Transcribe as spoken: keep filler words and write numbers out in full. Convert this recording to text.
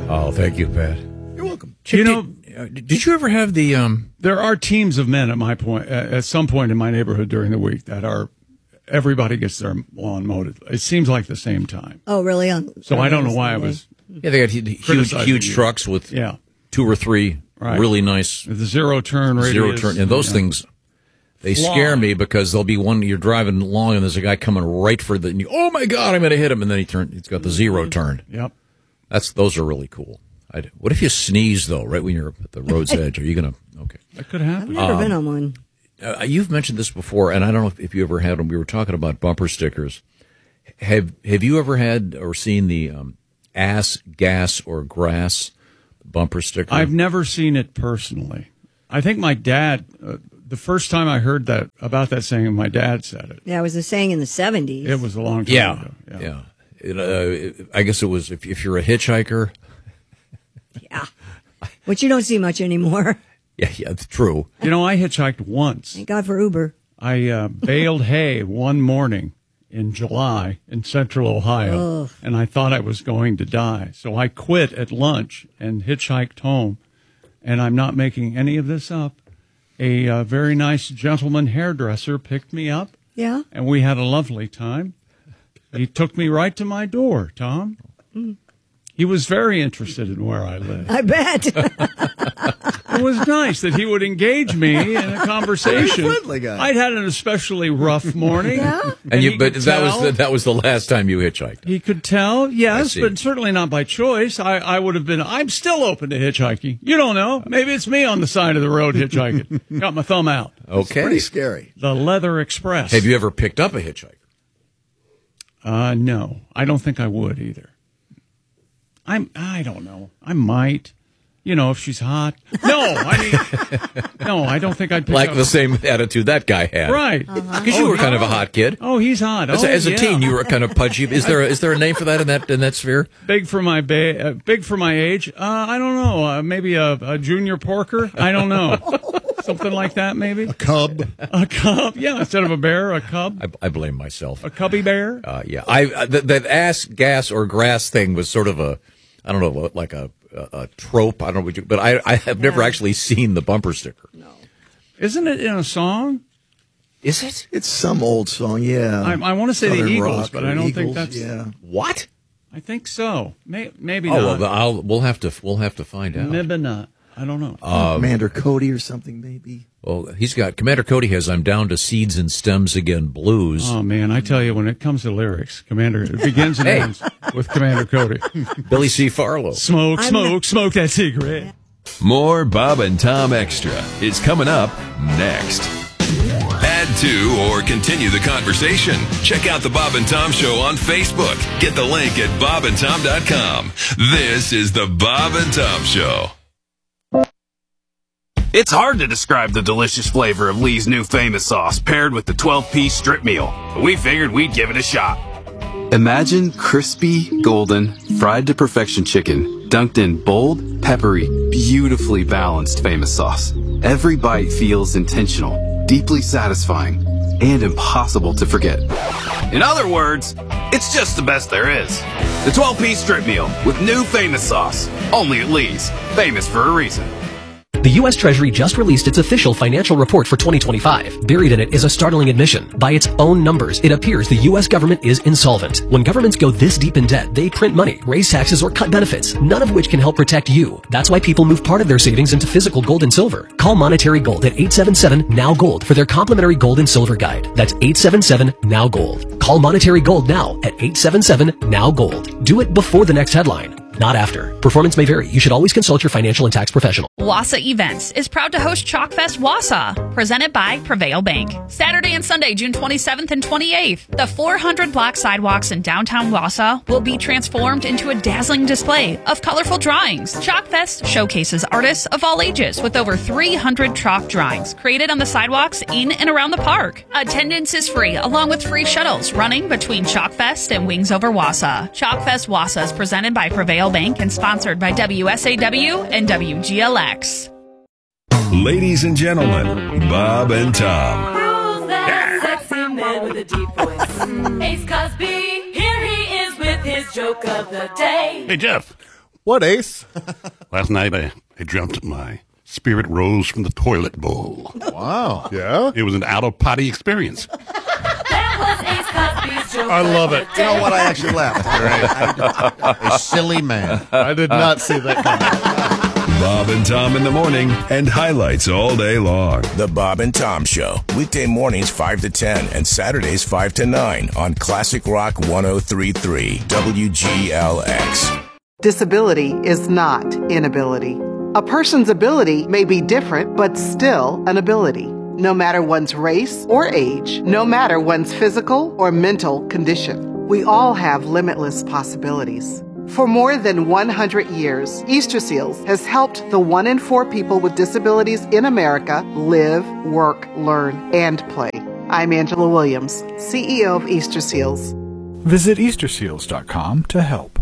Oh, thank you, Pat. You're welcome. Chip, You know, did, uh, did you ever have the... Um, there are teams of men at my point, uh, at some point in my neighborhood during the week that are, everybody gets their lawn mowed. It seems like the same time. Oh, really? On, So I don't know why I was... yeah, they got huge, Criticizing huge you. trucks with Yeah. two or three Right. really nice The zero turn radius. zero turn. And those yeah. things, they Fly. scare me because there'll be one, you're driving along and there's a guy coming right for the... And you, oh, my God, I'm going to hit him. And then he turn, he's got the zero turn. Yep. That's Those are really cool. I'd, what if you sneeze, though, right when you're at the road's edge? Are you going to... Okay. That could I've happen. never Um, been on one. Uh, you've mentioned this before, and I don't know if, if you ever had them. We were talking about bumper stickers. Have Have you ever had or seen the um, ass, gas, or grass bumper sticker? I've never seen it personally. I think my dad, uh, the first time I heard that about that saying, my dad said it. Yeah, it was a saying in the seventies. It was a long time Yeah, ago. yeah. It, uh, it, I guess it was if, if you're a hitchhiker. Yeah. Which you don't see much anymore. Yeah, yeah, it's true. You know, I hitchhiked once. Thank God for Uber. I uh, baled hay one morning in July in central Ohio, Ugh. and I thought I was going to die. So I quit at lunch and hitchhiked home. And I'm not making any of this up. A uh, very nice gentleman hairdresser picked me up, Yeah. and we had a lovely time. He took me right to my door, Tom. Mm. He was very interested in where I live. I bet. It was nice that he would engage me in a conversation. Friendly guy. I'd had an especially rough morning. Yeah? And, you, he but could that was tell- the, that was the last time you hitchhiked. He could tell, yes, see. but certainly not by choice. I, I would have been, I'm still open to hitchhiking. You don't know. Maybe it's me on the side of the road hitchhiking. Got my thumb out. Okay. Pretty scary. The Leather Express. Have you ever picked up a hitchhiker? Uh, no, I don't think I would either. I'm, I don't know. I might. You know, if she's hot. No, I mean, no, I don't think I'd pick Like up. the same attitude that guy had. Right. Because you were kind of a hot kid. Oh, he's hot. As, oh, a, as a yeah. teen, you were kind of pudgy. Is there a, is there a name for that in that in that sphere? Big for my ba- uh, big for my age. Uh, I don't know. Uh, maybe a, a junior porker. I don't know. Something like that, maybe. A cub. A cub. Yeah, instead of a bear, a cub. I, I blame myself. A cubby bear. Uh, yeah, I uh, th- that ass, gas, or grass thing was sort of a, I don't know, like a a, a trope. I don't know, what you, but I I have never Yeah. actually seen the bumper sticker. Isn't it in a song? Is it? It's some old song, yeah. I, I want to say the Southern Eagles, rock but or I don't Eagles, think that's. Yeah. What? I think so. May, maybe Oh, not. well, I'll we'll have to we'll have to find out. Maybe not. I don't know. Commander Cody or something, maybe. Well, he's got Commander Cody has "I'm Down to Seeds and Stems Again" blues. Oh man, I tell you, when it comes to lyrics, Commander, it begins and Hey. ends with Commander Cody. Billy C. Farlow. Smoke, I'm smoke, not- smoke that cigarette. More Bob and Tom Extra is coming up next. Add to or continue the conversation. Check out the Bob and Tom Show on Facebook. Get the link at bob and tom dot com. This is the Bob and Tom Show. It's hard to describe the delicious flavor of Lee's new famous sauce paired with the twelve-piece strip meal, but we figured we'd give it a shot. Imagine crispy, golden, fried to perfection chicken, dunked in bold, peppery, beautifully balanced famous sauce. Every bite feels intentional, deeply satisfying, and impossible to forget. In other words, it's just the best there is. The twelve-piece strip meal with new famous sauce. Only at Lee's. Famous for a reason. The U S Treasury just released its official financial report for twenty twenty-five. Buried in it is a startling admission. By its own numbers, it appears the U S government is insolvent. When governments go this deep in debt, they print money, raise taxes, or cut benefits, none of which can help protect you. That's why people move part of their savings into physical gold and silver. Call Monetary Gold at eight seven seven, N O W, GOLD for their complimentary gold and silver guide. That's eight seven seven, N O W, GOLD. Call Monetary Gold now at eight seven seven, N O W, GOLD. Do it before the next headline, not after. Performance may vary. You should always consult your financial and tax professional. Wassa Events is proud to host Chalkfest Wassa, presented by Prevail Bank. Saturday and Sunday, June twenty-seventh and twenty-eighth, the four hundred block sidewalks in downtown Wassa will be transformed into a dazzling display of colorful drawings. Chalkfest showcases artists of all ages with over three hundred chalk drawings created on the sidewalks in and around the park. Attendance is free, along with free shuttles running between Chalkfest and Wings Over Wassa. Chalkfest Wassa is presented by Prevail Bank and sponsored by W S A W and W G L X. Ladies and gentlemen, Bob and Tom. Who's that sexy man with a deep voice? Ace Cosby, here he is with his joke of the day. Hey, Jeff, What, Ace? Last night I, I dreamt my spirit rose from the toilet bowl. Wow. Yeah? It was an out-of-potty experience. I love it. You know what? I actually laughed. A silly man. I did not see that coming. Bob and Tom in the morning and highlights all day long. The Bob and Tom Show. Weekday mornings five to ten and Saturdays five to nine on Classic Rock one oh three point three W G L X. Disability is not inability. A person's ability may be different, but still an ability. No matter one's race or age, no matter one's physical or mental condition. We all have limitless possibilities. For more than one hundred years, Easter Seals has helped the one in four people with disabilities in America live, work, learn, and play. I'm Angela Williams, C E O of Easter Seals. Visit Easter Seals dot com to help.